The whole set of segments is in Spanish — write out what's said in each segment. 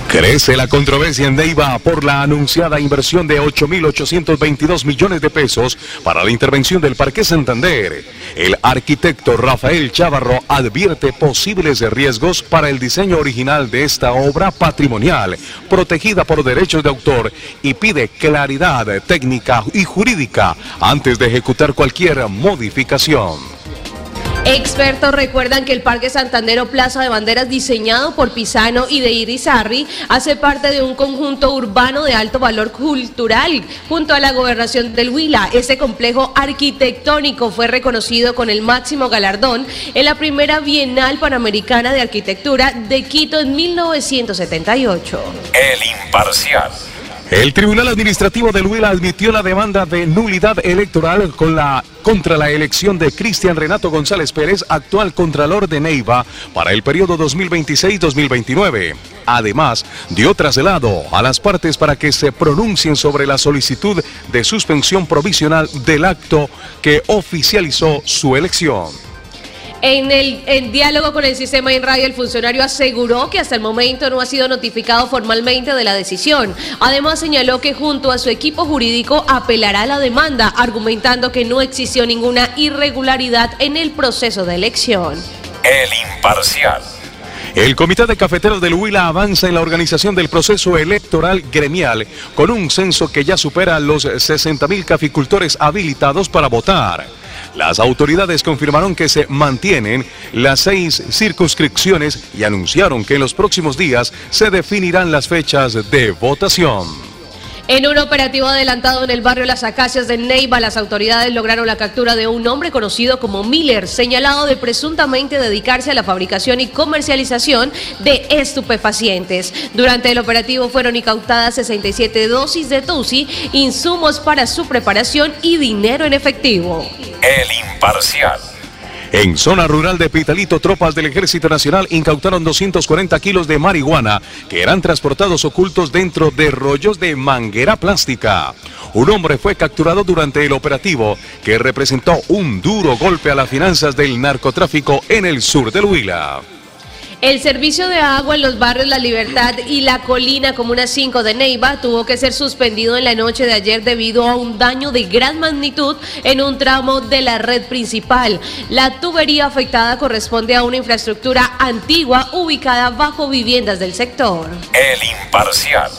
Crece la controversia en Neiva por la anunciada inversión de 8.822 millones de pesos para la intervención del Parque Santander. El arquitecto Rafael Chávarro advierte posibles riesgos para el diseño original de esta obra patrimonial, protegida por derechos de autor, y pide claridad técnica y jurídica antes de ejecutar cualquier modificación. Expertos recuerdan que el Parque Santander o Plaza de Banderas, diseñado por Pisano y de Irizarry, hace parte de un conjunto urbano de alto valor cultural junto a la Gobernación del Huila. Este complejo arquitectónico fue reconocido con el máximo galardón en la primera Bienal Panamericana de Arquitectura de Quito en 1978. El Imparcial. El Tribunal Administrativo del Huila admitió la demanda de nulidad electoral contra la elección de Cristian Renato González Pérez, actual Contralor de Neiva, para el periodo 2026-2029. Además, dio traslado a las partes para que se pronuncien sobre la solicitud de suspensión provisional del acto que oficializó su elección. En diálogo con el sistema InRadio, el funcionario aseguró que hasta el momento no ha sido notificado formalmente de la decisión. Además, señaló que junto a su equipo jurídico apelará a la demanda, argumentando que no existió ninguna irregularidad en el proceso de elección. El Imparcial. El Comité de Cafeteros del Huila avanza en la organización del proceso electoral gremial con un censo que ya supera los 60.000 caficultores habilitados para votar. Las autoridades confirmaron que se mantienen las 6 circunscripciones y anunciaron que en los próximos días se definirán las fechas de votación. En un operativo adelantado en el barrio Las Acacias de Neiva, las autoridades lograron la captura de un hombre conocido como Miller, señalado de presuntamente dedicarse a la fabricación y comercialización de estupefacientes. Durante el operativo fueron incautadas 67 dosis de Tusi, insumos para su preparación y dinero en efectivo. El Imparcial. En zona rural de Pitalito, tropas del Ejército Nacional incautaron 240 kilos de marihuana que eran transportados ocultos dentro de rollos de manguera plástica. Un hombre fue capturado durante el operativo que representó un duro golpe a las finanzas del narcotráfico en el sur del Huila. El servicio de agua en los barrios La Libertad y La Colina, Comuna 5 de Neiva, tuvo que ser suspendido en la noche de ayer debido a un daño de gran magnitud en un tramo de la red principal. La tubería afectada corresponde a una infraestructura antigua ubicada bajo viviendas del sector. El Imparcial.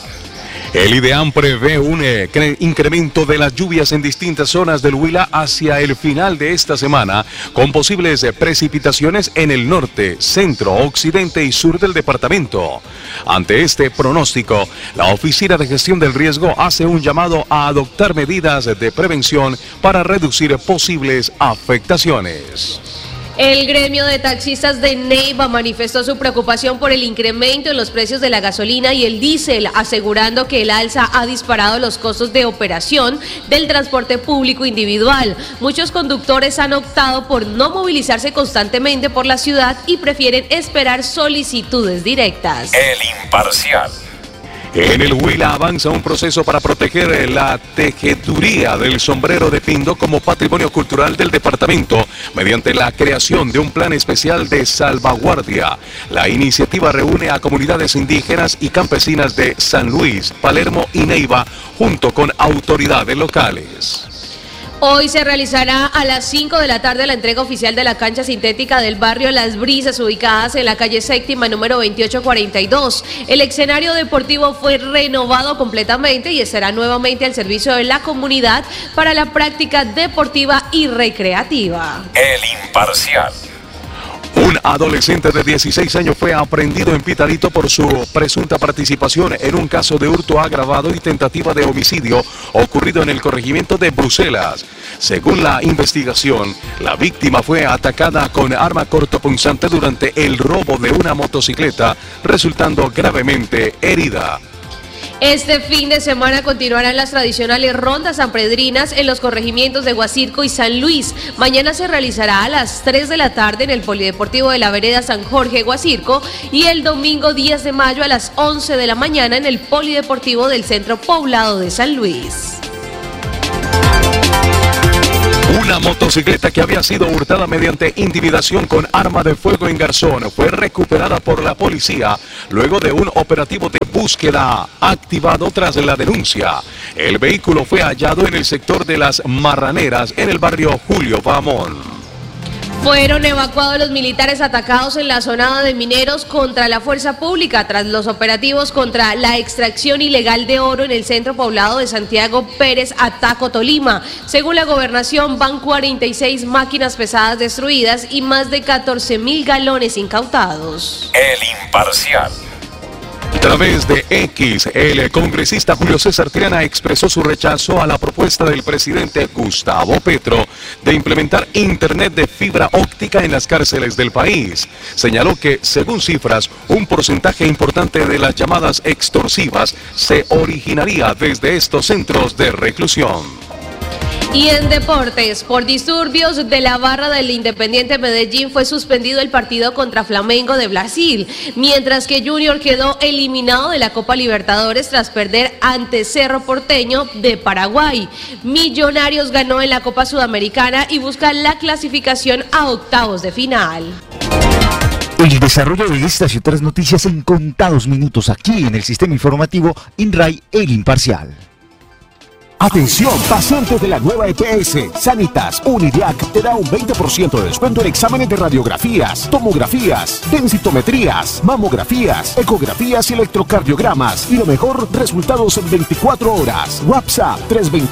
El IDEAM prevé un incremento de las lluvias en distintas zonas del Huila hacia el final de esta semana, con posibles precipitaciones en el norte, centro, occidente y sur del departamento. Ante este pronóstico, la Oficina de Gestión del Riesgo hace un llamado a adoptar medidas de prevención para reducir posibles afectaciones. El gremio de taxistas de Neiva manifestó su preocupación por el incremento en los precios de la gasolina y el diésel, asegurando que el alza ha disparado los costos de operación del transporte público individual. Muchos conductores han optado por no movilizarse constantemente por la ciudad y prefieren esperar solicitudes directas. El Imparcial. En el Huila avanza un proceso para proteger la tejeduría del sombrero de Pindo como patrimonio cultural del departamento mediante la creación de un plan especial de salvaguardia. La iniciativa reúne a comunidades indígenas y campesinas de San Luis, Palermo y Neiva junto con autoridades locales. Hoy se realizará a las 5 de la tarde la entrega oficial de la cancha sintética del barrio Las Brisas, ubicadas en la calle séptima número 2842. El escenario deportivo fue renovado completamente y estará nuevamente al servicio de la comunidad para la práctica deportiva y recreativa. El Imparcial. Un adolescente de 16 años fue aprehendido en Pitalito por su presunta participación en un caso de hurto agravado y tentativa de homicidio ocurrido en el corregimiento de Bruselas. Según la investigación, la víctima fue atacada con arma cortopunzante durante el robo de una motocicleta, resultando gravemente herida. Este fin de semana continuarán las tradicionales rondas sanpedrinas en los corregimientos de Guasirco y San Luis. Mañana se realizará a las 3 de la tarde en el Polideportivo de la Vereda San Jorge, Guasirco, y el domingo 10 de mayo a las 11 de la mañana en el Polideportivo del Centro Poblado de San Luis. Una motocicleta que había sido hurtada mediante intimidación con arma de fuego en Garzón fue recuperada por la policía luego de un operativo de búsqueda activado tras la denuncia. El vehículo fue hallado en el sector de Las Marraneras, en el barrio Julio Pamón. Fueron evacuados los militares atacados en la zona de mineros contra la fuerza pública tras los operativos contra la extracción ilegal de oro en el centro poblado de Santiago Pérez, Ataco, Tolima. Según la gobernación, van 46 máquinas pesadas destruidas y más de 14.000 galones incautados. El Imparcial. A través de X, el congresista Julio César Triana expresó su rechazo a la propuesta del presidente Gustavo Petro de implementar internet de fibra óptica en las cárceles del país. Señaló que, según cifras, un porcentaje importante de las llamadas extorsivas se originaría desde estos centros de reclusión. Y en deportes, por disturbios de la barra del Independiente Medellín fue suspendido el partido contra Flamengo de Brasil, mientras que Junior quedó eliminado de la Copa Libertadores tras perder ante Cerro Porteño de Paraguay. Millonarios ganó en la Copa Sudamericana y busca la clasificación a octavos de final. El desarrollo de estas y otras noticias en contados minutos aquí en el sistema informativo INRAI El Imparcial. Atención, pacientes de la nueva EPS, Sanitas, Unidiac te da un 20% de descuento en exámenes de radiografías, tomografías, densitometrías, mamografías, ecografías y electrocardiogramas. Y lo mejor, resultados en 24 horas. WhatsApp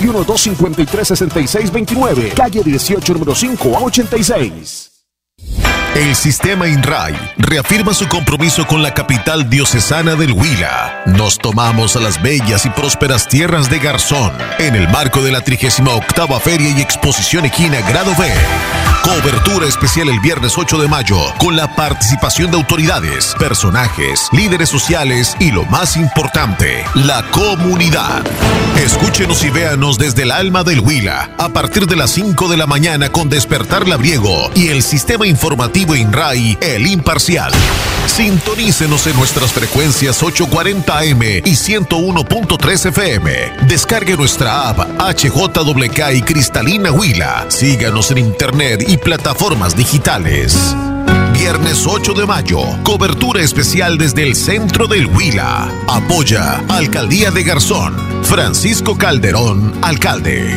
321-253-6629, calle 18, número 5 a 86. El Sistema INRAI reafirma su compromiso con la capital diocesana del Huila. Nos tomamos a las bellas y prósperas tierras de Garzón en el marco de la 38ª Feria y Exposición Equina Grado B. Cobertura especial el viernes 8 de mayo con la participación de autoridades, personajes, líderes sociales y lo más importante, la comunidad. Escúchenos y véanos desde el alma del Huila a partir de las 5 de la mañana con Despertar Labriego y el Sistema Informativo INRAI El Imparcial. Sintonícenos en nuestras frecuencias 840 AM y 101.3 FM. Descargue nuestra app HJWK y Cristalina Huila. Síganos en internet y plataformas digitales. Viernes 8 de mayo, cobertura especial desde el centro del Huila. Apoya Alcaldía de Garzón. Francisco Calderón, alcalde.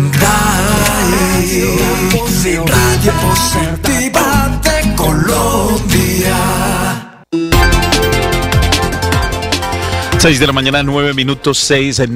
INRAI, Radio Positiva de Colombia. 6 de la mañana, 9 minutos.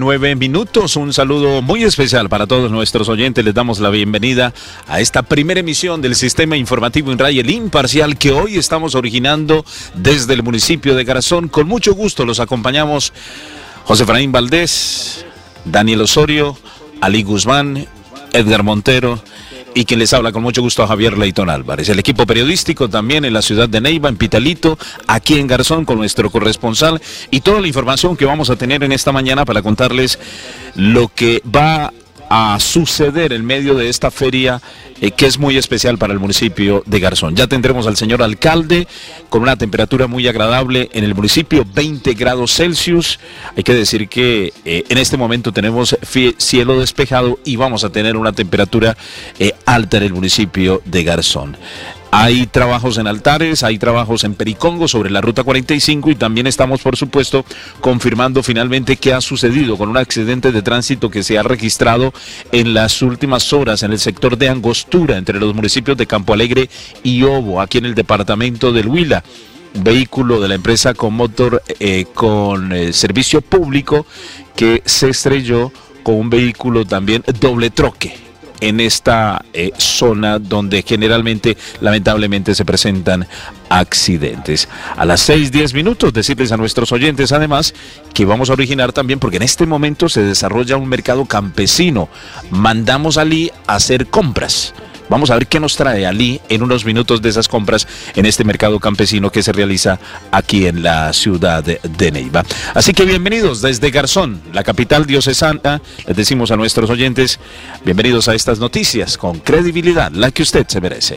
Un saludo muy especial para todos nuestros oyentes. Les damos la bienvenida a esta primera emisión del Sistema Informativo INRAI El Imparcial, que hoy estamos originando desde el municipio de Garzón. Con mucho gusto los acompañamos José Efraín Valdés, Daniel Osorio, Ali Guzmán, Edgar Montero y quien les habla con mucho gusto a Javier Leitón Álvarez. El equipo periodístico también en la ciudad de Neiva, en Pitalito, aquí en Garzón con nuestro corresponsal y toda la información que vamos a tener en esta mañana para contarles lo que va a suceder en medio de esta feria que es muy especial para el municipio de Garzón. Ya tendremos al señor alcalde con una temperatura muy agradable en el municipio, 20 grados Celsius. Hay que decir que en este momento tenemos cielo despejado y vamos a tener una temperatura alta en el municipio de Garzón. Hay trabajos en Altares, hay trabajos en Pericongo sobre la ruta 45 y también estamos, por supuesto, confirmando finalmente qué ha sucedido con un accidente de tránsito que se ha registrado en las últimas horas en el sector de Angostura, entre los municipios de Campo Alegre y Obo, aquí en el departamento del Huila. Un vehículo de la empresa Conmotor con servicio público que se estrelló con un vehículo también doble troque en esta zona donde generalmente, lamentablemente, se presentan accidentes. A las 6:10 minutos, decirles a nuestros oyentes además que vamos a originar también, porque en este momento se desarrolla un mercado campesino. Mandamos a Ali a hacer compras. Vamos a ver qué nos trae Ali en unos minutos de esas compras en este mercado campesino que se realiza aquí en la ciudad de Neiva. Así que bienvenidos desde Garzón, la capital diocesana. Les decimos a nuestros oyentes, bienvenidos a estas noticias con credibilidad, la que usted se merece.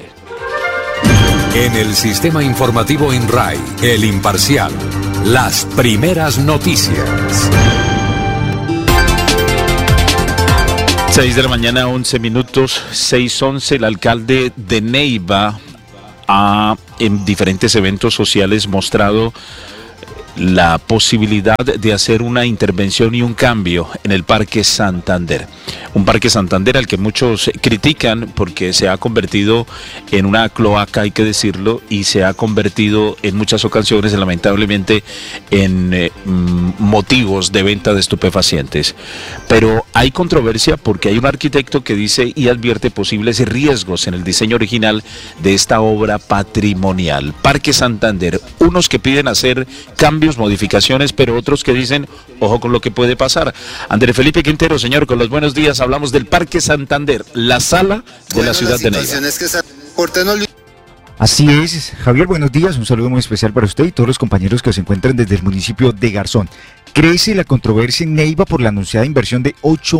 En el Sistema Informativo INRAI, El Imparcial, las primeras noticias. 6 de la mañana, 11 minutos, 6:11. El alcalde de Neiva ha en diferentes eventos sociales mostrado la posibilidad de hacer una intervención y un cambio en el Parque Santander. Un Parque Santander al que muchos critican porque se ha convertido en una cloaca, hay que decirlo, y se ha convertido en muchas ocasiones, lamentablemente, en motivos de venta de estupefacientes. Pero hay controversia porque hay un arquitecto que dice y advierte posibles riesgos en el diseño original de esta obra patrimonial. Parque Santander, unos que piden hacer cambios, modificaciones, pero otros que dicen, ojo con lo que puede pasar. Andrés Felipe Quintero, señor, con los buenos días, hablamos del Parque Santander, la sala de la ciudad de Neiva. Así es, Javier, buenos días, un saludo muy especial para usted y todos los compañeros que se encuentran desde el municipio de Garzón. Crece la controversia en Neiva por la anunciada inversión de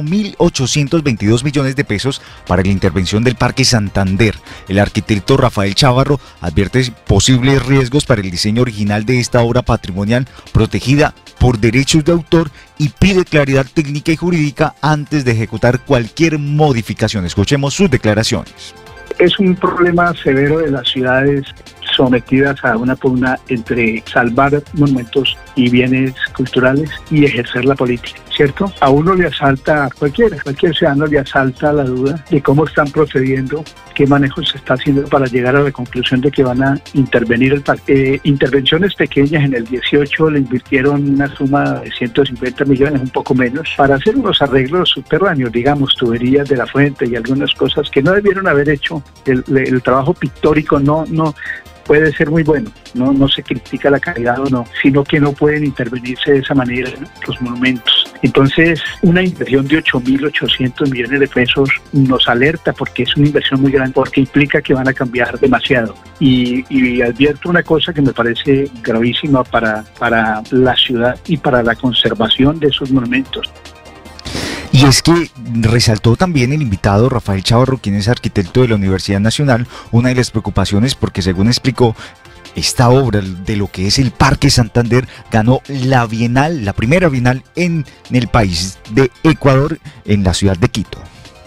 8.822 millones de pesos para la intervención del Parque Santander. El arquitecto Rafael Chávarro advierte posibles riesgos para el diseño original de esta obra patrimonial protegida por derechos de autor y pide claridad técnica y jurídica antes de ejecutar cualquier modificación. Escuchemos sus declaraciones. Es un problema severo de las ciudades sometidas a una pugna entre salvar monumentos y bienes culturales y ejercer la política, ¿cierto? A uno le asalta, cualquier ciudadano le asalta la duda de cómo están procediendo, qué manejo se está haciendo para llegar a la conclusión de que van a intervenir el parque. Intervenciones pequeñas en el 18 le invirtieron una suma de 150 millones, un poco menos, para hacer unos arreglos subterráneos, digamos, tuberías de la fuente y algunas cosas que no debieron haber hecho. El trabajo pictórico no puede ser muy bueno, no se critica la calidad o no, sino que no pueden intervenirse de esa manera los monumentos. Entonces, una inversión de 8.800 millones de pesos nos alerta porque es una inversión muy grande, porque implica que van a cambiar demasiado. Y advierto una cosa que me parece gravísima para la ciudad y para la conservación de esos monumentos. Y es que resaltó también el invitado Rafael Chávarro, quien es arquitecto de la Universidad Nacional, una de las preocupaciones porque, según explicó, esta obra de lo que es el Parque Santander ganó la primera Bienal en el país de Ecuador, en la ciudad de Quito.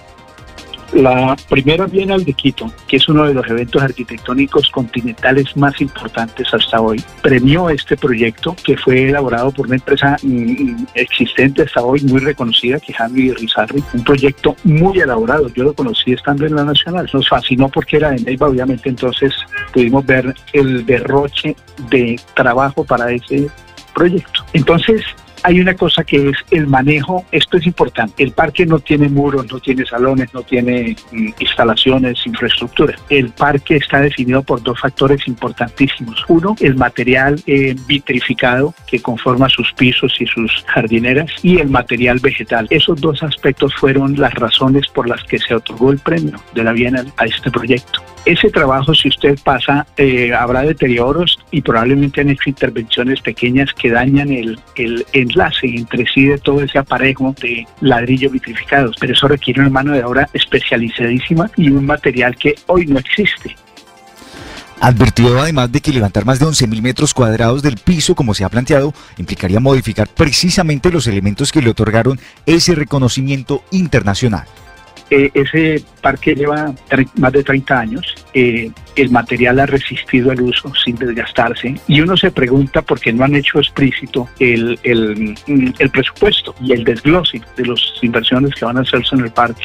La primera Bienal de Quito, que es uno de los eventos arquitectónicos continentales más importantes hasta hoy, premió este proyecto que fue elaborado por una empresa existente hasta hoy, muy reconocida, que es Jaime Irizarry, un proyecto muy elaborado. Yo lo conocí estando en la Nacional. Nos fascinó porque era de Neiva, obviamente, entonces pudimos ver el derroche de trabajo para ese proyecto. Entonces, hay una cosa que es el manejo, esto es importante. El parque no tiene muros, no tiene salones, no tiene instalaciones, infraestructura. El parque está definido por dos factores importantísimos. Uno, el material vitrificado que conforma sus pisos y sus jardineras, y el material vegetal. Esos dos aspectos fueron las razones por las que se otorgó el premio de la Bienal a este proyecto. Ese trabajo, si usted pasa, habrá deterioros y probablemente han hecho intervenciones pequeñas que dañan el enlace entre sí de todo ese aparejo de ladrillos vitrificados, pero eso requiere una mano de obra especializadísima y un material que hoy no existe. Advirtió además de que levantar más de 11.000 metros cuadrados del piso, como se ha planteado, implicaría modificar precisamente los elementos que le otorgaron ese reconocimiento internacional. Ese parque lleva más de 30 años, el material ha resistido al uso sin desgastarse y uno se pregunta por qué no han hecho explícito el presupuesto y el desglose de las inversiones que van a hacerse en el parque.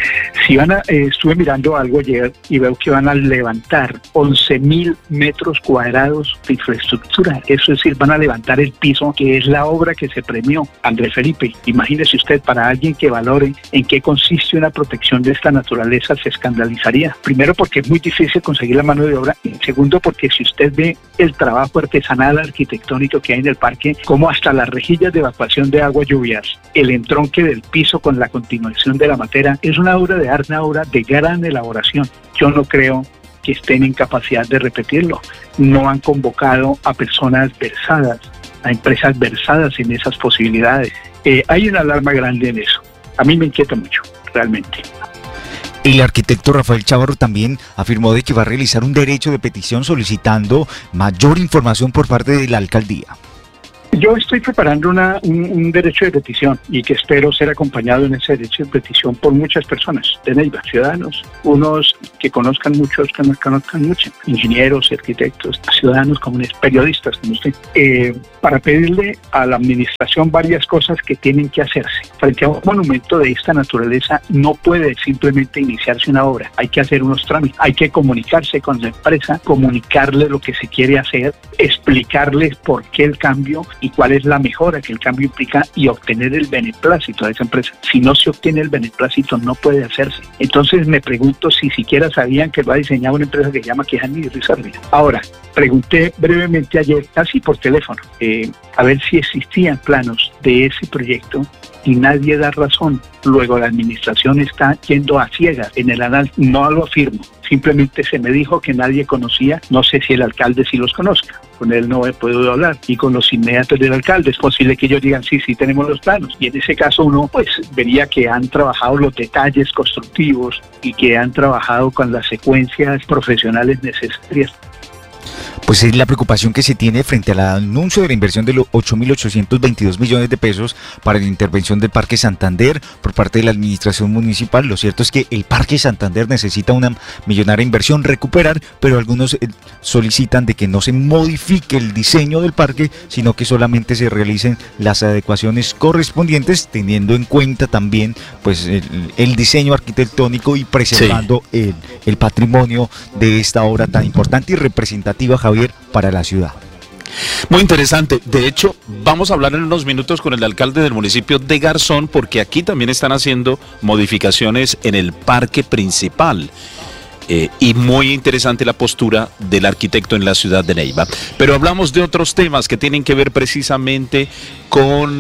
Estuve mirando algo ayer y veo que van a levantar 11.000 metros cuadrados de infraestructura, eso es decir, van a levantar el piso, que es la obra que se premió. Andrés Felipe, imagínese usted, para alguien que valore en qué consiste una protección de esta naturaleza, se escandalizaría. Primero, porque es muy difícil conseguir la mano de obra, y segundo, porque si usted ve el trabajo artesanal arquitectónico que hay en el parque, como hasta las rejillas de evacuación de agua lluvias, el entronque del piso con la continuación de la matera, es una obra de arte, una obra de gran elaboración. Yo no creo que estén en capacidad de repetirlo. No han convocado a personas versadas, a empresas versadas en esas posibilidades. Hay una alarma grande en eso. A mí me inquieta mucho, realmente. El arquitecto Rafael Chávarro también afirmó de que va a realizar un derecho de petición solicitando mayor información por parte de la alcaldía. Yo estoy preparando un derecho de petición y que espero ser acompañado en ese derecho de petición por muchas personas de Neiva, ciudadanos, unos que conozcan mucho, otros que no conozcan mucho, ingenieros, arquitectos, ciudadanos comunes, periodistas como usted, para pedirle a la administración varias cosas que tienen que hacerse. Frente a un monumento de esta naturaleza no puede simplemente iniciarse una obra, hay que hacer unos trámites, hay que comunicarse con la empresa, comunicarle lo que se quiere hacer, explicarles por qué el cambio y cuál es la mejora que el cambio implica y obtener el beneplácito de esa empresa. Si no se obtiene el beneplácito no puede hacerse. Entonces me pregunto si siquiera sabían que lo ha diseñado una empresa que se llama Quijani y Rizarri. Ahora, pregunté brevemente ayer, casi por teléfono, a ver si existían planos de ese proyecto y nadie da razón. Luego la administración está yendo a ciegas en el análisis. No lo afirmo, simplemente se me dijo que nadie conocía, no sé si el alcalde sí los conozca, con él no he podido hablar, y con los inmediatos del alcalde es posible que ellos digan sí tenemos los planos, y en ese caso uno pues vería que han trabajado los detalles constructivos y que han trabajado con las secuencias profesionales necesarias. Pues es la preocupación que se tiene frente al anuncio de la inversión de los 8.822 millones de pesos para la intervención del Parque Santander por parte de la administración municipal. Lo cierto es que el Parque Santander necesita una millonaria inversión recuperar, pero algunos solicitan de que no se modifique el diseño del parque, sino que solamente se realicen las adecuaciones correspondientes, teniendo en cuenta también pues el diseño arquitectónico y preservando el patrimonio de esta obra tan importante y representativa, Javier, para la ciudad. Muy interesante. De hecho, vamos a hablar en unos minutos con el alcalde del municipio de Garzón, porque aquí también están haciendo modificaciones en el parque principal. Y muy interesante la postura del arquitecto en la ciudad de Neiva. Pero hablamos de otros temas que tienen que ver precisamente con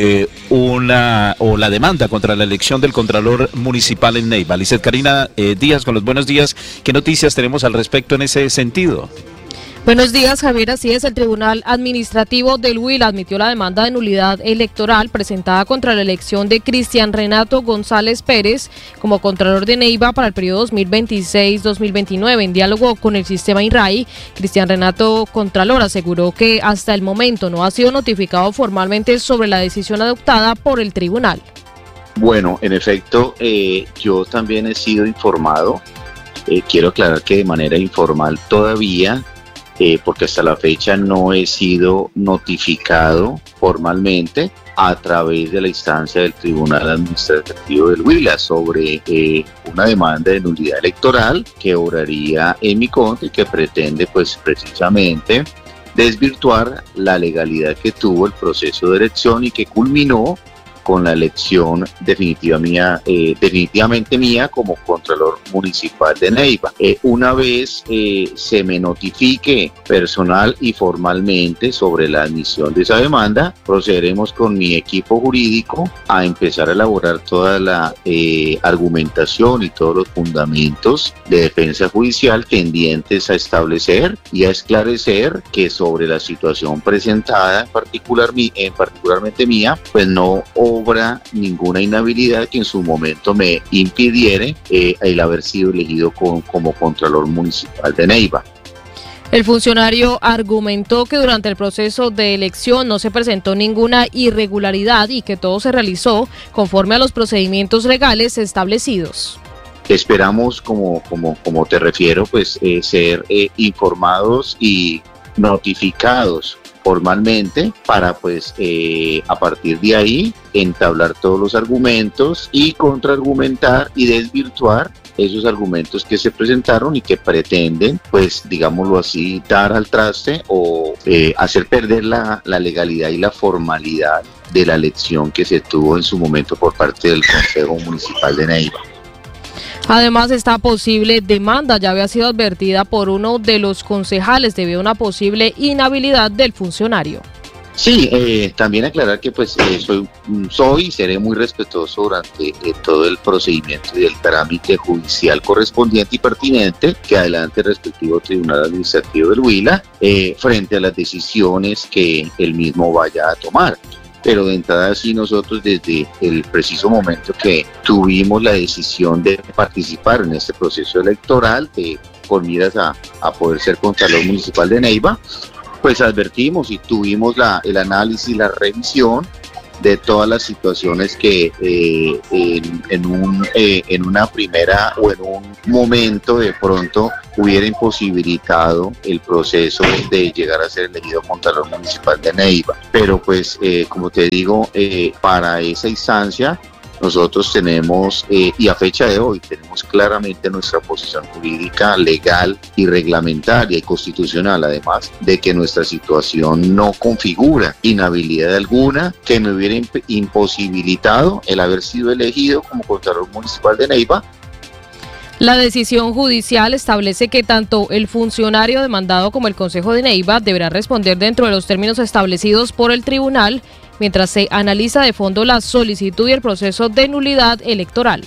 la demanda contra la elección del Contralor Municipal en Neiva. Lizeth Karina Díaz, con los buenos días. ¿Qué noticias tenemos al respecto en ese sentido? Buenos días, Javier. Así es, el Tribunal Administrativo del Huila admitió la demanda de nulidad electoral presentada contra la elección de Cristian Renato González Pérez como Contralor de Neiva para el periodo 2026-2029. En diálogo con el sistema INRAI, Cristian Renato Contralor aseguró que hasta el momento no ha sido notificado formalmente sobre la decisión adoptada por el tribunal. Bueno, en efecto, yo también he sido informado. Quiero aclarar que de manera informal todavía, porque hasta la fecha no he sido notificado formalmente a través de la instancia del Tribunal Administrativo del Huila sobre una demanda de nulidad electoral que obraría en mi contra y que pretende pues precisamente desvirtuar la legalidad que tuvo el proceso de elección y que culminó con la elección definitivamente mía como Contralor Municipal de Neiva. Una vez se me notifique personal y formalmente sobre la admisión de esa demanda, procederemos con mi equipo jurídico a empezar a elaborar toda la argumentación y todos los fundamentos de defensa judicial tendientes a establecer y a esclarecer que sobre la situación presentada, particularmente mía, pues no obra ninguna inhabilidad que en su momento me impidiere el haber sido elegido como Contralor Municipal de Neiva. El funcionario argumentó que durante el proceso de elección no se presentó ninguna irregularidad y que todo se realizó conforme a los procedimientos legales establecidos. Esperamos, como te refiero, pues ser informados y notificados formalmente para pues a partir de ahí entablar todos los argumentos y contraargumentar y desvirtuar esos argumentos que se presentaron y que pretenden, pues digámoslo así, dar al traste o hacer perder la legalidad y la formalidad de la elección que se tuvo en su momento por parte del Consejo Municipal de Neiva. Además, esta posible demanda ya había sido advertida por uno de los concejales debido a una posible inhabilidad del funcionario. Sí, también aclarar que pues soy y seré muy respetuoso durante todo el procedimiento y el trámite judicial correspondiente y pertinente que adelante el respectivo Tribunal Administrativo del Huila frente a las decisiones que el mismo vaya a tomar. Pero de entrada sí, nosotros desde el preciso momento que tuvimos la decisión de participar en este proceso electoral con miras a poder ser Contralor Municipal de Neiva, pues advertimos y tuvimos el análisis, la revisión de todas las situaciones que en una primera o en un momento de pronto hubiera imposibilitado el proceso de llegar a ser elegido Contralor Municipal de Neiva. Pero pues, como te digo, para esa instancia nosotros tenemos, y a fecha de hoy, tenemos claramente nuestra posición jurídica, legal y reglamentaria y constitucional, además de que nuestra situación no configura inhabilidad alguna que me hubiera imposibilitado el haber sido elegido como Contralor Municipal de Neiva. La decisión judicial establece que tanto el funcionario demandado como el Consejo de Neiva deberán responder dentro de los términos establecidos por el tribunal, mientras se analiza de fondo la solicitud y el proceso de nulidad electoral.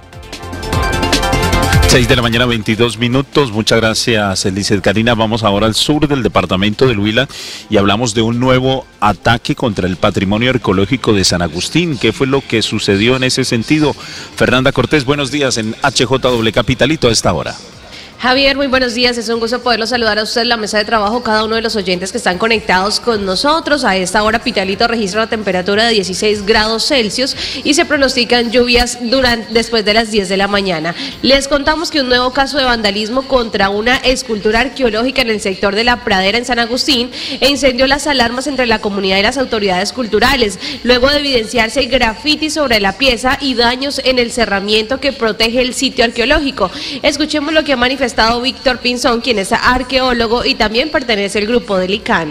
6 de la mañana, 22 minutos. Muchas gracias, Elizabeth Karina. Vamos ahora al sur del departamento del Huila y hablamos de un nuevo ataque contra el patrimonio arqueológico de San Agustín. ¿Qué fue lo que sucedió en ese sentido? Fernanda Cortés, buenos días en HJW Capitalito a esta hora. Javier, muy buenos días, es un gusto poderlo saludar a usted en la mesa de trabajo, cada uno de los oyentes que están conectados con nosotros. A esta hora Pitalito registra una temperatura de 16 grados Celsius y se pronostican lluvias después de las 10 de la mañana. Les contamos que un nuevo caso de vandalismo contra una escultura arqueológica en el sector de La Pradera en San Agustín encendió las alarmas entre la comunidad y las autoridades culturales, luego de evidenciarse grafitis sobre la pieza y daños en el cerramiento que protege el sitio arqueológico. Escuchemos lo que ha manifestado Víctor Pinzón, quien es arqueólogo y también pertenece al grupo del ICANN.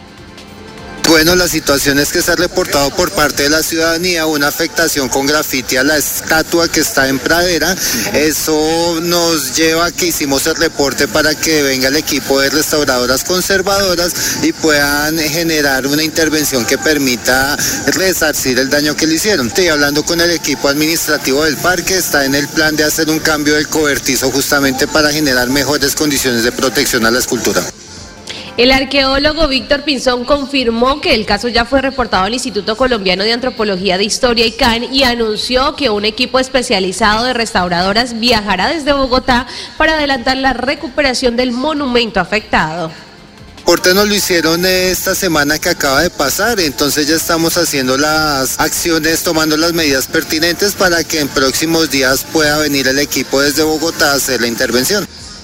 Bueno, la situación es que se ha reportado por parte de la ciudadanía una afectación con grafiti a la estatua que está en Pradera. Eso nos lleva a que hicimos el reporte para que venga el equipo de restauradoras conservadoras y puedan generar una intervención que permita resarcir el daño que le hicieron. Estoy hablando con el equipo administrativo del parque, está en el plan de hacer un cambio del cobertizo justamente para generar mejores condiciones de protección a la escultura. El arqueólogo Víctor Pinzón confirmó que el caso ya fue reportado al Instituto Colombiano de Antropología de Historia ICANN y anunció que un equipo especializado de restauradoras viajará desde Bogotá para adelantar la recuperación del monumento afectado. Reporte nos lo hicieron esta semana que acaba de pasar, entonces ya estamos haciendo las acciones, tomando las medidas pertinentes para que en próximos días pueda venir el equipo desde Bogotá a hacer la intervención.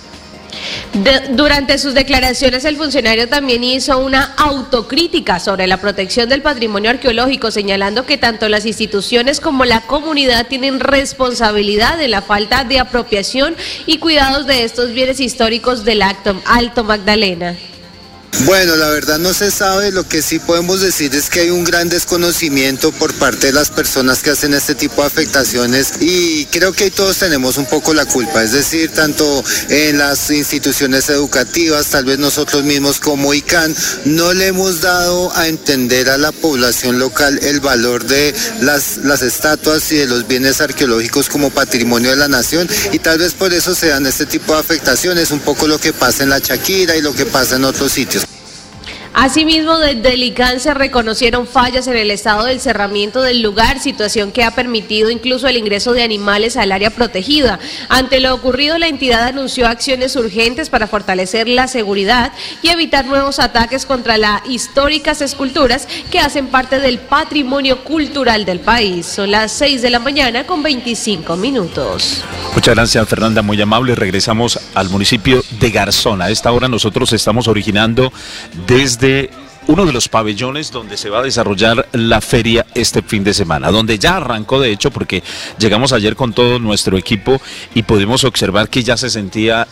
Durante sus declaraciones, el funcionario también hizo una autocrítica sobre la protección del patrimonio arqueológico, señalando que tanto las instituciones como la comunidad tienen responsabilidad en la falta de apropiación y cuidados de estos bienes históricos del Alto Magdalena. Bueno, la verdad no se sabe, lo que sí podemos decir es que hay un gran desconocimiento por parte de las personas que hacen este tipo de afectaciones y creo que todos tenemos un poco la culpa, es decir, tanto en las instituciones educativas, tal vez nosotros mismos como ICANN, no le hemos dado a entender a la población local el valor de las estatuas y de los bienes arqueológicos como patrimonio de la nación y tal vez por eso se dan este tipo de afectaciones, un poco lo que pasa en la Chaquira y lo que pasa en otros sitios. Asimismo, desde el ICANN se reconocieron fallas en el estado del cerramiento del lugar, situación que ha permitido incluso el ingreso de animales al área protegida. Ante lo ocurrido, la entidad anunció acciones urgentes para fortalecer la seguridad y evitar nuevos ataques contra las históricas esculturas que hacen parte del patrimonio cultural del país. Son las 6 de la mañana con 25 minutos. Muchas gracias, Fernanda, muy amable. Regresamos al municipio de Garzón. A esta hora nosotros estamos originando desde uno de los pabellones donde se va a desarrollar la feria este fin de semana, donde ya arrancó de hecho porque llegamos ayer con todo nuestro equipo y pudimos observar que ya se sentía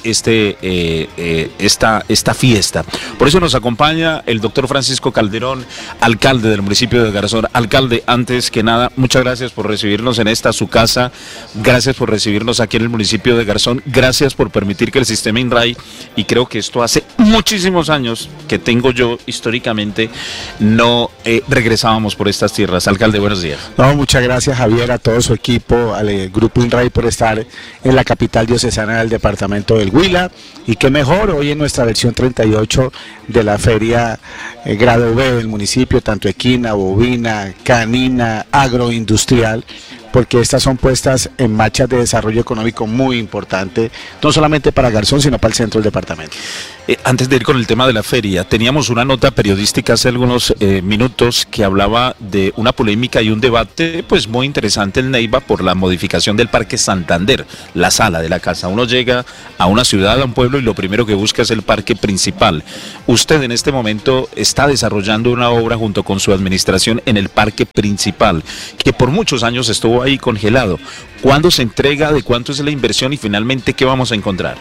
esta fiesta. Por eso nos acompaña el doctor Francisco Calderón, alcalde del municipio de Garzón. Alcalde, antes que nada, muchas gracias por recibirnos en esta su casa, gracias por recibirnos aquí en el municipio de Garzón, gracias por permitir que el sistema INRAI, y creo que esto hace muchísimos años que tengo yo históricamente, no regresábamos por estas tierras. Alcalde, buenos días. No, muchas gracias, Javier, a todo su equipo, al grupo INRAI por estar en la capital diocesana del departamento del Huila, y qué mejor hoy en nuestra versión 38 de la feria grado B del municipio, tanto equina, bovina, canina, agroindustrial, porque estas son puestas en marcha de desarrollo económico muy importante, no solamente para Garzón, sino para el centro del departamento. Antes de ir con el tema de la feria, teníamos una nota periodística hace algunos minutos que hablaba de una polémica y un debate pues muy interesante en Neiva por la modificación del Parque Santander, la sala de la casa. Uno llega a una ciudad, a un pueblo y lo primero que busca es el parque principal. Usted en este momento está desarrollando una obra junto con su administración en el parque principal, que por muchos años estuvo ahí congelado. ¿Cuándo se entrega? ¿De cuánto es la inversión? Y finalmente, ¿qué vamos a encontrar?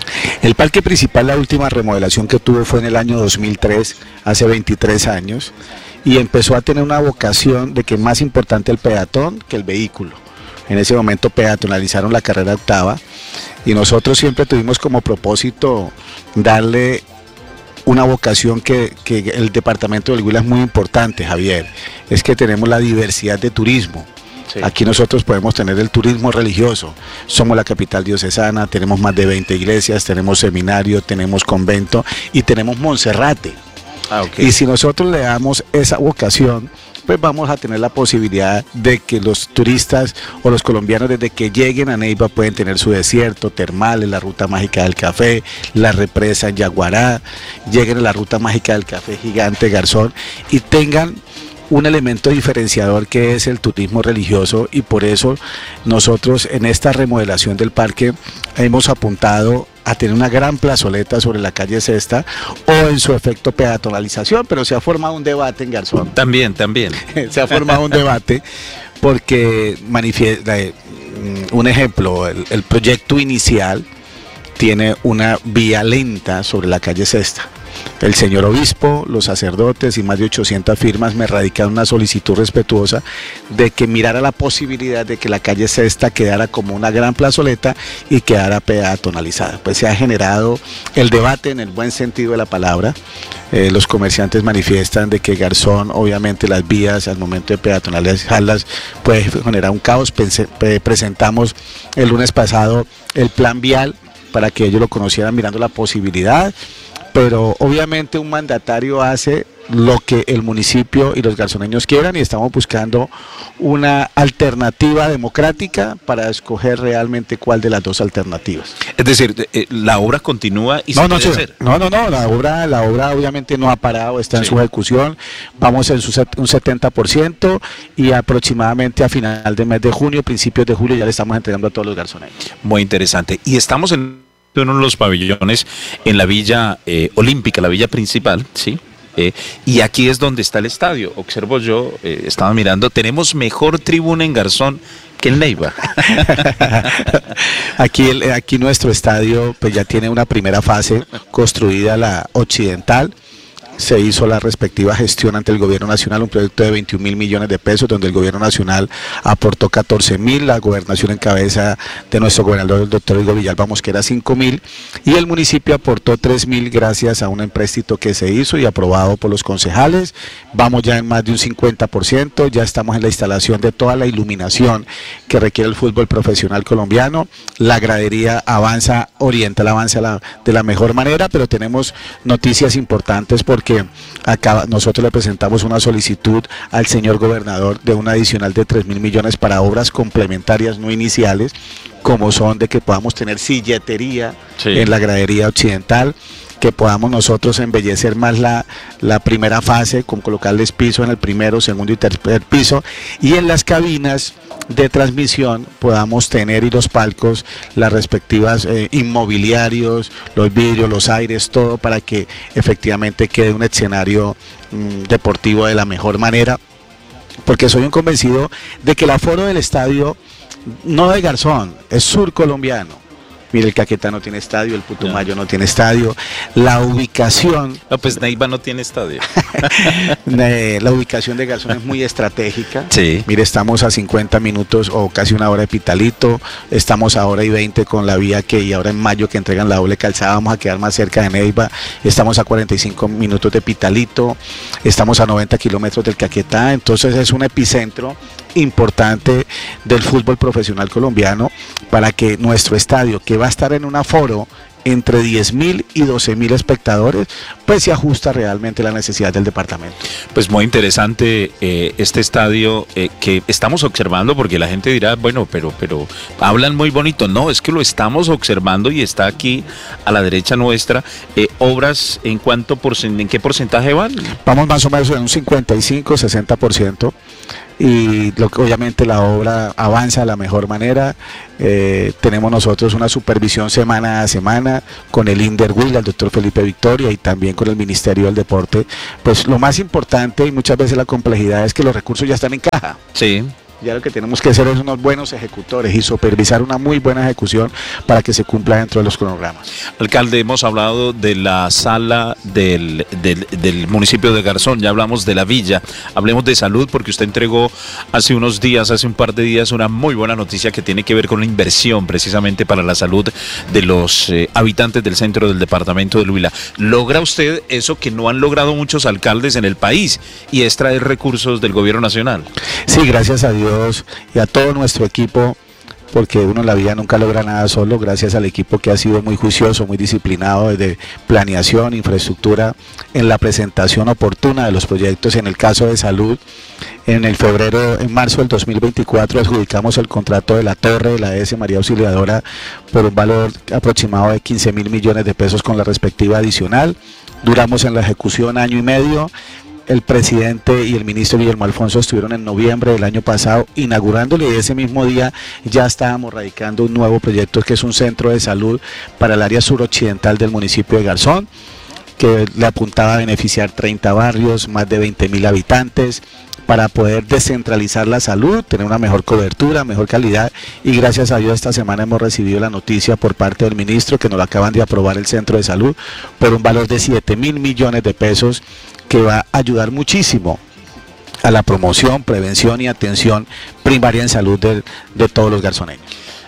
El parque principal, la última remodelación que tuvo fue en el año 2003, hace 23 años, y empezó a tener una vocación de que más importante el peatón que el vehículo. En ese momento peatonalizaron la carrera octava y nosotros siempre tuvimos como propósito darle una vocación que el departamento del Huila es muy importante, Javier, es que tenemos la diversidad de turismo. Sí. Aquí nosotros podemos tener el turismo religioso, somos la capital diocesana, tenemos más de 20 iglesias, tenemos seminario, tenemos convento y tenemos Monserrate. Okay. Y si nosotros le damos esa vocación, pues vamos a tener la posibilidad de que los turistas o los colombianos desde que lleguen a Neiva pueden tener su desierto, termales, la ruta mágica del café, la represa en Yaguará, lleguen a la ruta mágica del café gigante Garzón y tengan un elemento diferenciador que es el turismo religioso, y por eso nosotros en esta remodelación del parque hemos apuntado a tener una gran plazoleta sobre la calle Sexta o en su efecto peatonalización, pero se ha formado un debate en Garzón. También. Se ha formado un debate porque manifiesta, un ejemplo, el proyecto inicial tiene una vía lenta sobre la calle Sexta. El señor obispo, los sacerdotes y más de 800 firmas me radicaron una solicitud respetuosa de que mirara la posibilidad de que la calle Sexta quedara como una gran plazoleta y quedara peatonalizada. Pues se ha generado el debate en el buen sentido de la palabra. Los comerciantes manifiestan de que Garzón, obviamente las vías al momento de peatonalizarlas puede generar un caos. Presentamos el lunes pasado el plan vial para que ellos lo conocieran mirando la posibilidad. Pero obviamente un mandatario hace lo que el municipio y los garzoneños quieran y estamos buscando una alternativa democrática para escoger realmente cuál de las dos alternativas. Es decir, la obra continúa y no, la obra obviamente no ha parado, está en su ejecución, vamos en un 70% y aproximadamente a final de mes de junio, principios de julio ya le estamos entregando a todos los garzoneños. Muy interesante. Y estamos en uno de los pabellones en la Villa Olímpica, la villa principal, ¿sí? Y aquí es donde está el estadio. Observo yo, estaba mirando, tenemos mejor tribuna en Garzón que en Neiva. Aquí nuestro estadio pues ya tiene una primera fase construida, la occidental. Se hizo la respectiva gestión ante el gobierno nacional, un proyecto de 21.000 millones de pesos, donde el gobierno nacional aportó 14.000, la gobernación en cabeza de nuestro gobernador, el doctor Hugo Villalba Mosquera, 5.000, y el municipio aportó 3.000 gracias a un empréstito que se hizo y aprobado por los concejales. Vamos ya en más de un 50%, ya estamos en la instalación de toda la iluminación que requiere el fútbol profesional colombiano. La gradería avanza, oriental avanza de la mejor manera, pero tenemos noticias importantes porque acá nosotros le presentamos una solicitud al señor gobernador de un adicional de 3.000 millones para obras complementarias no iniciales, como son de que podamos tener silletería en la gradería occidental, que podamos nosotros embellecer más la primera fase con colocarles piso en el primero, segundo y tercer piso, y en las cabinas de transmisión podamos tener y los palcos, las respectivas inmobiliarios, los vidrios, los aires, todo para que efectivamente quede un escenario deportivo de la mejor manera, porque soy un convencido de que el aforo del estadio no de Garzón, es surcolombiano. Mire, el Caquetá no tiene estadio, el Putumayo no tiene estadio, la ubicación... No, pues Neiva no tiene estadio. La ubicación de Garzón es muy estratégica. Sí. Mire, estamos a 50 minutos o casi una hora de Pitalito, estamos a hora y 20 con la vía y ahora en mayo que entregan la doble calzada vamos a quedar más cerca de Neiva, estamos a 45 minutos de Pitalito, estamos a 90 kilómetros del Caquetá, entonces es un epicentro importante del fútbol profesional colombiano para que nuestro estadio, que va a estar en un aforo entre 10.000 y 12.000 espectadores, pues se ajusta realmente a la necesidad del departamento. Pues muy interesante este estadio que estamos observando, porque la gente dirá, bueno, pero hablan muy bonito. No, es que lo estamos observando y está aquí a la derecha nuestra. Obras, ¿en qué porcentaje van? Vamos más o menos en un 55-60%. Y obviamente la obra avanza de la mejor manera. Tenemos nosotros una supervisión semana a semana con el INDER Huila, el doctor Felipe Victoria, y también con el Ministerio del Deporte. Pues lo más importante y muchas veces la complejidad es que los recursos ya están en caja. Sí. Ya lo que tenemos que hacer es unos buenos ejecutores y supervisar una muy buena ejecución para que se cumpla dentro de los cronogramas. Alcalde, hemos hablado de la sala del municipio de Garzón, ya hablamos de la villa, hablemos de salud, porque usted entregó hace un par de días, una muy buena noticia que tiene que ver con la inversión precisamente para la salud de los habitantes del centro del departamento del Huila. ¿Logra usted eso que no han logrado muchos alcaldes en el país, y es traer recursos del gobierno nacional? Sí, gracias a Dios y a todo nuestro equipo, porque uno en la vida nunca logra nada solo, gracias al equipo que ha sido muy juicioso, muy disciplinado desde planeación, infraestructura, en la presentación oportuna de los proyectos. En el caso de salud, en marzo del 2024 adjudicamos el contrato de la torre de la ES María Auxiliadora por un valor aproximado de 15.000 millones de pesos con la respectiva adicional. Duramos en la ejecución año y medio. El presidente y el ministro Guillermo Alfonso estuvieron en noviembre del año pasado inaugurándole, y ese mismo día ya estábamos radicando un nuevo proyecto que es un centro de salud para el área suroccidental del municipio de Garzón, que le apuntaba a beneficiar 30 barrios, más de 20.000 habitantes, para poder descentralizar la salud, tener una mejor cobertura, mejor calidad, y gracias a Dios esta semana hemos recibido la noticia por parte del ministro que nos lo acaban de aprobar el centro de salud por un valor de 7.000 millones de pesos, que va a ayudar muchísimo a la promoción, prevención y atención primaria en salud de todos los garzoneños.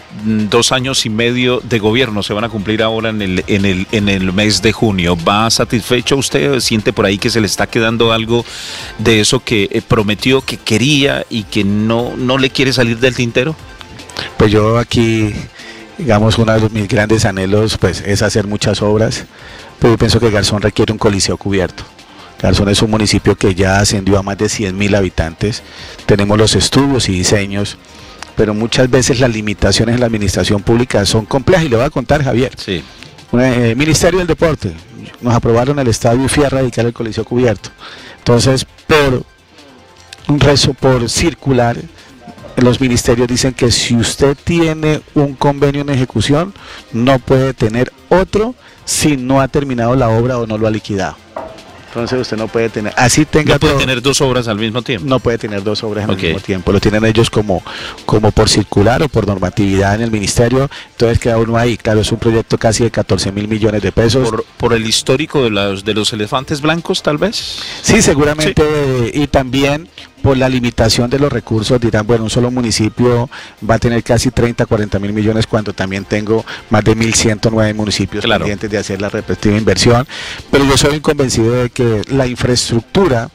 2 años y medio de gobierno se van a cumplir ahora en el mes de junio. ¿Va satisfecho usted? ¿Siente por ahí que se le está quedando algo de eso que prometió, que quería y que no le quiere salir del tintero? Pues yo aquí, digamos, uno de mis grandes anhelos pues es hacer muchas obras, pero yo pienso que Garzón requiere un coliseo cubierto. Garzón es un municipio que ya ascendió a más de 100.000 habitantes, tenemos los estudios y diseños, pero muchas veces las limitaciones en la administración pública son complejas, y le voy a contar, Javier. Sí. Ministerio del Deporte, nos aprobaron el estadio y fui a radicar el coliseo cubierto. Entonces, por circular, los ministerios dicen que si usted tiene un convenio en ejecución, no puede tener otro si no ha terminado la obra o no lo ha liquidado. Entonces usted no puede tener, así tenga. No puede tener 2 obras al mismo tiempo. No puede tener 2 obras al mismo tiempo. Lo tienen ellos como por circular o por normatividad en el ministerio. Entonces queda uno ahí. Claro, es un proyecto casi de 14.000 millones de pesos. ¿Por el histórico de los elefantes blancos, tal vez? Sí, seguramente. Sí. Y también por la limitación de los recursos, dirán, bueno, un solo municipio va a tener casi 30-40.000 millones, cuando también tengo más de 1.109 municipios pendientes de hacer la respectiva inversión. Pero yo soy convencido de que la infraestructura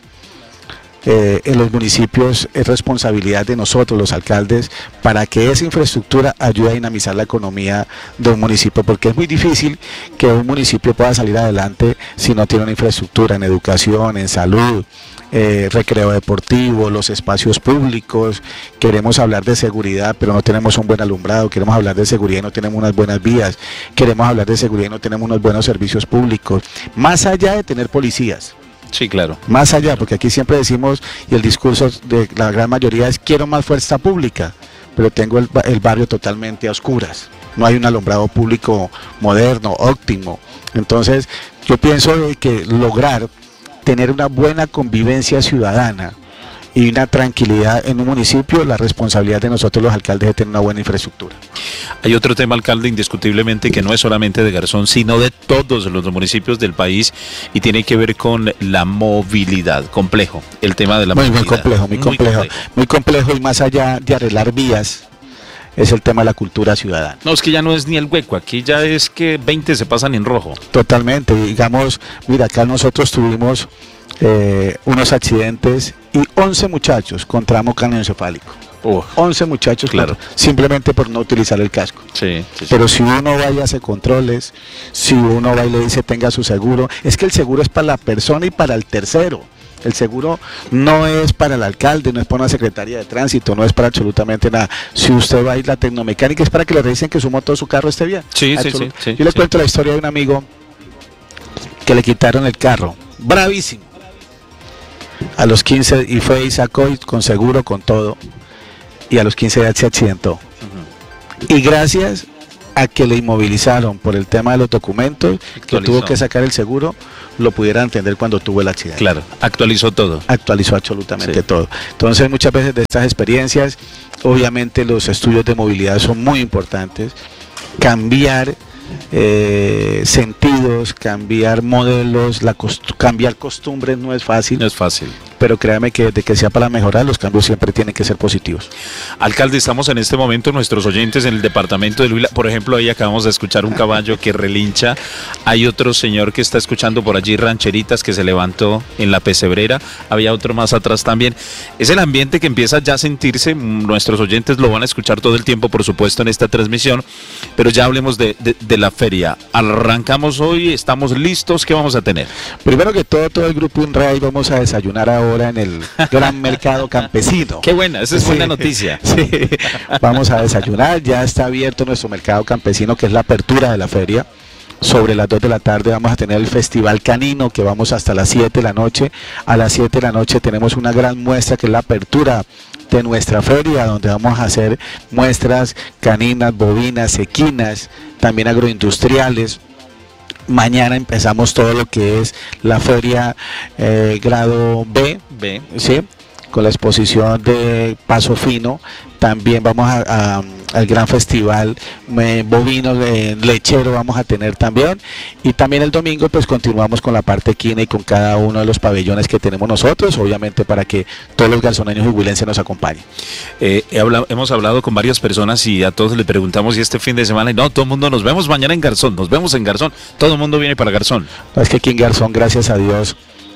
en los municipios es responsabilidad de nosotros, los alcaldes, para que esa infraestructura ayude a dinamizar la economía de un municipio, porque es muy difícil que un municipio pueda salir adelante si no tiene una infraestructura en educación, en salud, recreo deportivo, los espacios públicos. Queremos hablar de seguridad, pero no tenemos un buen alumbrado. Queremos hablar de seguridad y no tenemos unas buenas vías. Queremos hablar de seguridad y no tenemos unos buenos servicios públicos, más allá de tener policías. Sí, claro. Más allá, porque aquí siempre decimos, y el discurso de la gran mayoría es: quiero más fuerza pública, pero tengo el barrio totalmente a oscuras. No hay un alumbrado público moderno, óptimo. Entonces, yo pienso que lograr tener una buena convivencia ciudadana y una tranquilidad en un municipio, la responsabilidad de nosotros los alcaldes es tener una buena infraestructura. Hay otro tema, alcalde, indiscutiblemente, que no es solamente de Garzón, sino de todos los municipios del país, y tiene que ver con la movilidad. Complejo, el tema de la movilidad. Muy complejo, y más allá de arreglar vías, es el tema de la cultura ciudadana. No, es que ya no es ni el hueco, aquí ya es que 20 se pasan en rojo. Totalmente, digamos, mira, acá nosotros tuvimos unos accidentes y 11 muchachos con tramo craneoencefálico. 11 muchachos, claro, simplemente por no utilizar el casco. Sí. Pero si uno va y hace controles, si uno va y le dice tenga su seguro, es que el seguro es para la persona y para el tercero. El seguro no es para el alcalde, no es para una secretaría de tránsito, no es para absolutamente nada. Si usted va a ir a la tecnomecánica es para que le revisen que su moto, su carro esté bien. Sí. Yo le cuento la historia de un amigo que le quitaron el carro, bravísimo. A los 15 y fue y sacó con seguro, con todo. Y a los 15 días se accidentó. Y gracias a que le inmovilizaron por el tema de los documentos, que tuvo que sacar el seguro, lo pudieran atender cuando tuvo el accidente. Claro, actualizó todo. Actualizó absolutamente todo. Entonces, muchas veces de estas experiencias, obviamente los estudios de movilidad son muy importantes. Cambiar sentidos, cambiar modelos, cambiar costumbres no es fácil. No es fácil. Pero créame que desde que sea para mejorar, los cambios siempre tienen que ser positivos. Alcalde, estamos en este momento, nuestros oyentes en el departamento del Huila, por ejemplo, ahí acabamos de escuchar un caballo que relincha, hay otro señor que está escuchando por allí rancheritas que se levantó en la pesebrera, había otro más atrás también. Es el ambiente que empieza ya a sentirse, nuestros oyentes lo van a escuchar todo el tiempo, por supuesto, en esta transmisión, pero ya hablemos de la feria. Arrancamos hoy, estamos listos, ¿qué vamos a tener? Primero que todo el grupo INRAI vamos a desayunar ahora en el gran mercado campesino. Qué buena, esa es buena noticia. Sí, vamos a desayunar, ya está abierto nuestro mercado campesino, que es la apertura de la feria. Sobre las 2 de la tarde vamos a tener el Festival Canino, que vamos hasta las 7 de la noche. A las 7 de la noche tenemos una gran muestra, que es la apertura de nuestra feria, donde vamos a hacer muestras caninas, bovinas, equinas, también agroindustriales. Mañana empezamos todo lo que es la feria grado B, ¿sí? Con la exposición de Paso Fino. También vamos al gran festival bovino lechero, vamos a tener también. Y también el domingo pues continuamos con la parte equina y con cada uno de los pabellones que tenemos nosotros, obviamente para que todos los garzoneños y huilenses nos acompañen. Hemos hablado con varias personas y a todos les preguntamos si este fin de semana, y no, todo el mundo nos vemos mañana en Garzón, nos vemos en Garzón, todo el mundo viene para Garzón. No, es que aquí en Garzón, gracias a Dios,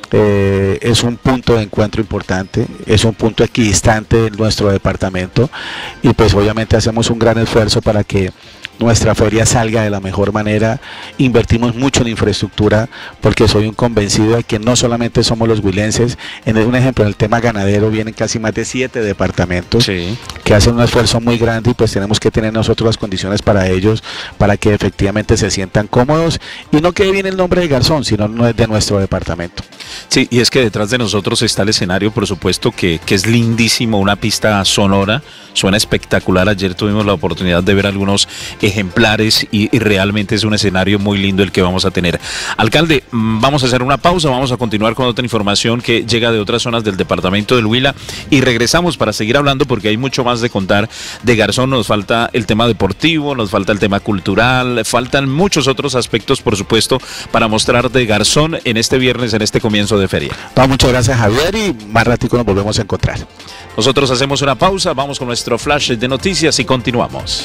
es un punto de encuentro importante, es un punto equidistante de nuestro departamento y pues obviamente hacemos un gran esfuerzo para que nuestra feria salga de la mejor manera. Invertimos mucho en infraestructura porque soy un convencido de que no solamente somos los huilenses. Un ejemplo, en el tema ganadero vienen casi más de 7 departamentos que hacen un esfuerzo muy grande y pues tenemos que tener nosotros las condiciones para ellos, para que efectivamente se sientan cómodos y no quede bien el nombre de Garzón, sino de nuestro departamento. Sí, y es que detrás de nosotros está el escenario, por supuesto, que es lindísimo, una pista sonora, suena espectacular. Ayer tuvimos la oportunidad de ver algunos ejemplares y realmente es un escenario muy lindo el que vamos a tener. Alcalde, vamos a hacer una pausa, vamos a continuar con otra información que llega de otras zonas del departamento del Huila y regresamos para seguir hablando porque hay mucho más de contar de Garzón. Nos falta el tema deportivo, nos falta el tema cultural, faltan muchos otros aspectos, por supuesto, para mostrar de Garzón en este viernes, en este comienzo de feria. No, muchas gracias, Javier, y más ratico nos volvemos a encontrar. Nosotros hacemos una pausa, vamos con nuestro flash de noticias y continuamos.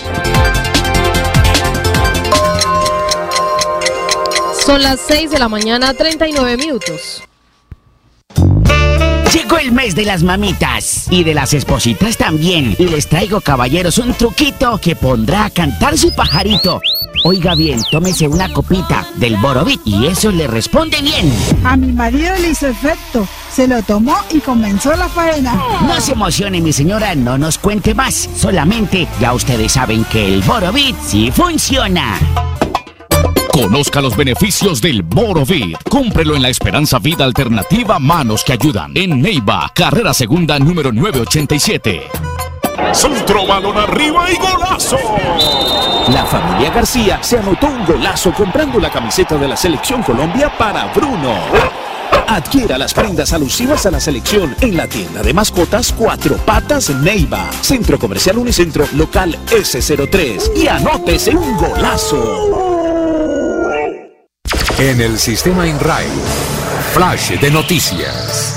Son las 6 de la mañana, 39 minutos. Llegó el mes de las mamitas y de las espositas también. Y les traigo, caballeros, un truquito que pondrá a cantar su pajarito. Oiga bien, tómese una copita del Borovit y eso le responde bien. A mi marido le hizo efecto, se lo tomó y comenzó la faena. No se emocione, mi señora, no nos cuente más. Solamente ya ustedes saben que el Borovit sí funciona. Conozca los beneficios del Borovit. Cómprelo en la Esperanza Vida Alternativa Manos que Ayudan. En Neiva, carrera segunda número 987. Centro, balón arriba y golazo. La familia García se anotó un golazo comprando la camiseta de la Selección Colombia para Bruno. Adquiera las prendas alusivas a la selección en la tienda de mascotas Cuatro Patas Neiva, Centro Comercial Unicentro, local S03 y anótese un golazo. En el sistema INRAI, flash de noticias.